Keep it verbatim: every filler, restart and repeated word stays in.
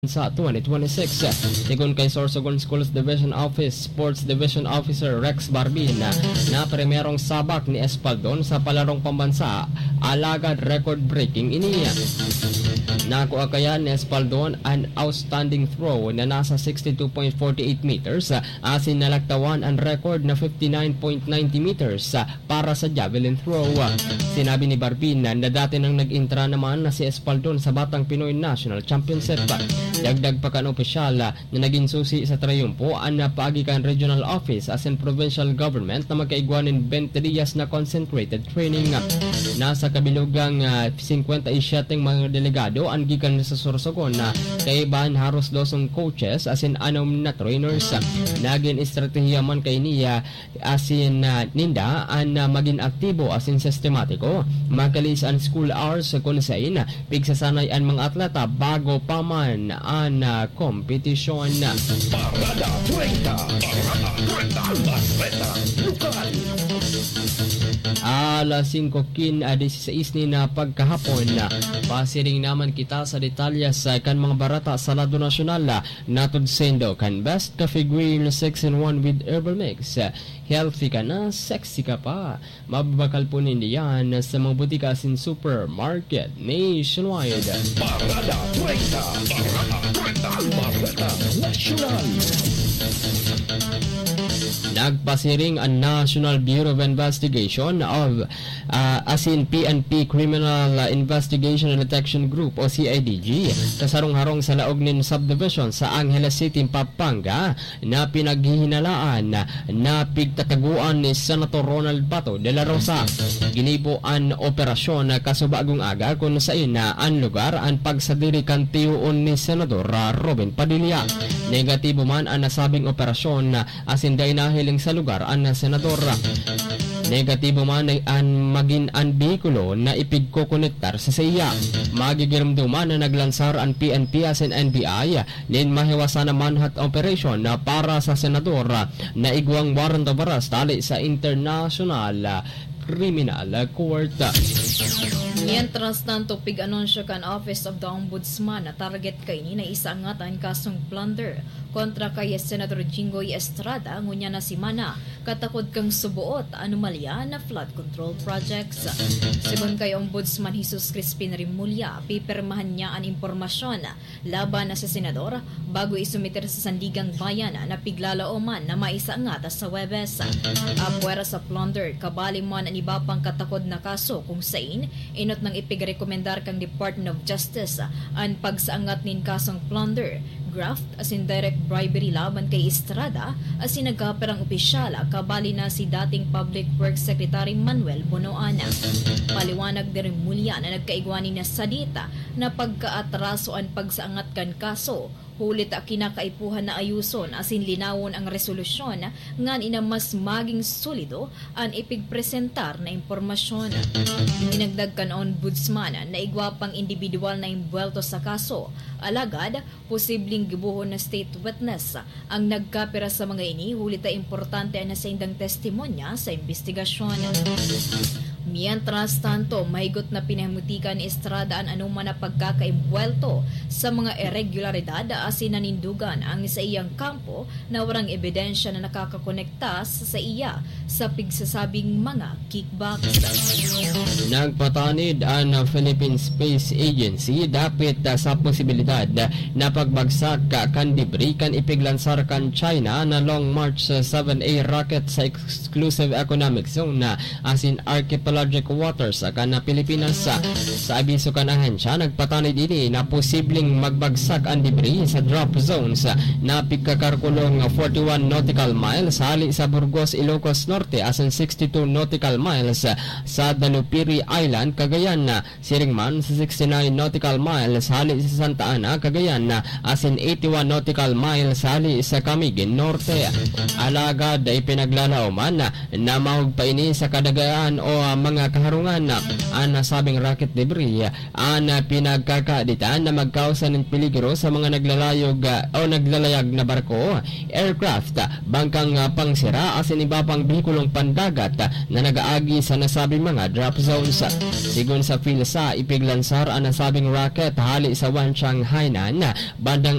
sa twenty twenty-six. Sigon kay Sorsogon Schools Division Office Sports Division Officer Rex Barbin na primerong sabak ni Espaldon sa palarong pambansa, alagad record-breaking iniya. Nakuha kaya ni Espaldon an outstanding throw na nasa sixty-two point four eight meters, asin nalagtawan ang record na fifty-nine point nine zero meters para sa javelin throw. Sinabi ni Barbin na dati nang nag-intra naman na si Espaldon sa Batang Pinoy National Championship. Dagdag pa kan opisyal na naging susi sa trayumpo ang napaagikan regional office as in provincial government na magkaigwanin twenty días na concentrated training. Nasa kabilugang uh, fifty-seven mga delegado ang gikan sa Sorsogon na kaibahan haros dosong coaches as in anom na trainers. Naging estratehiya man kay niya as in uh, ninda ang uh, maging aktibo as in sistematiko. Magalis ang school hours kung saan pigsasanay ang mga atleta bago pa man ang uh, kompetisyon. Parada treinta, Parada treinta, Atleta Lokal. Alas five kin uh, sixteen ni na pagkahapon na pasiring naman kita sa detalyas sa uh, kan mga barata sa lado nasyonal uh, natod sendo kan best coffee green six in one with herbal mix. Uh, healthy ka na, sexy ka pa. Mababakal po nindiyan sa mga butika sin supermarket nationwide. Parada treinta, Parada treinta, Atleta Nacional. Nagpasiring ang National Bureau of Investigation of uh, as in P N P Criminal Investigation and Detection Group o C I D G kasarong-harong sa Laognin Subdivision sa Angeles City, Pampanga na pinaghihinalaan na pigtataguan ni Senator Ronald Bato de la Rosa. Ginibo ang operasyon kasubagong aga kung saan na ang lugar ang pagsadiri kan tiyoon ni Senador Robin Padilla. Negatibo man ang nasabing operasyon as in dahil sa lugar ang senador. Negatibo man ay ang maging ang bihikulo na ipigkokonektar sa siya. Magigiramduman na naglansar ang P N P as in N B I nin mahiwasan na manhunt operation na para sa senador na igwang warrant of arrest tali sa International Criminal Court. Mientras tanto, pig-anunsyo kan Office of the Ombudsman na target kay ni na isaangatan kasong plunder kontra kay Senator Jinggoy Estrada ngunya na si Mana katakod kang subuot anomalya na flood control projects. Sigon kay Ombudsman Jesus Crispin Rimulya, pipirmahan niya ang impormasyon laban na sa senador bago isumiter sa Sandigang Bayan na piglalauman na maisaangata sa Webes. Apwera sa plunder, kabali man ang iba pang katakod na kaso kung sain inot nang ipigrekomendar kang Department of Justice ang pagsaangat nin kasong plunder, graft as in direct bribery laban kay Estrada as in nagkaperang opisyal kabali na si dating Public Works Secretary Manuel Bonoana. Paliwanag din Mulya na nagkaigwani na sadita na pagkaatraso ang pagsaangat kan kaso. Hulit a kinakaipuhan na ayuson asin linawon ang resolusyon ngan ina mas maging solido ang ipigpresentar na impormasyon. Dinagdag kan Ombudsman na igwapang individual na imbuelto sa kaso. Alagad, posibleng gibuhon na state witness ang nagkapira sa mga ini, hulit a importante na sa indang testimonya sa investigasyon. Mientras tanto, mahigot na pinahimutikan ni Estrada ang anuman na pagkakaimbuelto sa mga irregularidad asin nanindugan ang sa iyang kampo na warang ebidensya na nakakakonekta sa iya sa pigsasabing mga kickbacks. Nagpatanid ang Philippine Space Agency dapit sa posibilidad na pagbagsak kan debris kan ipiglansar kan China na Long March seven A rocket sa exclusive economic zone na asin archipelagic waters kan Pilipinas. Sa abiso kan ahensya, nagpatanid ini na posibleng magbagsak ang debris sa drop zones na pigkakarkulong forty-one nautical miles hali sa Burgos, Ilocos Norte asin sixty-two nautical miles sa Dalupiri Island, Cagayan. Siringman sa sixty-nine nautical miles hali sa Santa Ana, Cagayan asin eighty-one nautical miles hali sa Camiguin Norte. Alagad ay pinaglalauman na mahug pa ini sa kadagaan o mga kaharungan ang nasabing rocket debris ang pinagkakaditan na magkausan ng peligro sa mga naglalayog o naglalayag na barko, aircraft, bangkang pangsira asin iba pang bihikulong pandagat na nagaagi sa nasabing mga drop zones. Sigon sa PhilSA, ipiglansar ang nasabing rocket hali sa Wanchang, Hainan, bandang